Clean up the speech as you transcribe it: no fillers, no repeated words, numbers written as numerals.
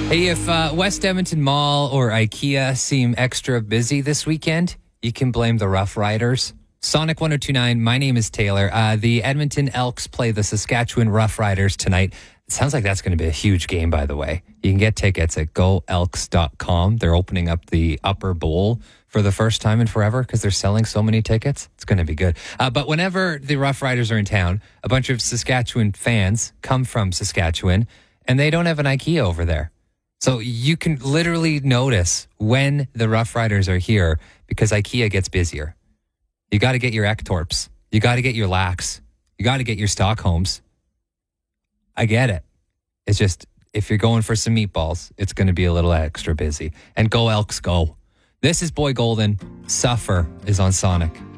Hey, if West Edmonton Mall or IKEA seem extra busy this weekend, you can blame the Rough Riders. Sonic 102.9, my name is Taylor. The Edmonton Elks play the Saskatchewan Rough Riders tonight. It sounds like that's going to be a huge game, by the way. You can get tickets at goelks.com. They're opening up the Upper Bowl for the first time in forever because they're selling so many tickets. It's going to be good. But whenever the Rough Riders are in town, a bunch of Saskatchewan fans come from Saskatchewan, and they don't have an IKEA over there. So you can literally notice when the Rough Riders are here because IKEA gets busier. You got to get your Ektorps. You got to get your Lax. You got to get your Stockholms. I get it. It's just, if you're going for some meatballs, it's going to be a little extra busy. And go Elks, go. This is Boy Golden. Suffer is on Sonic.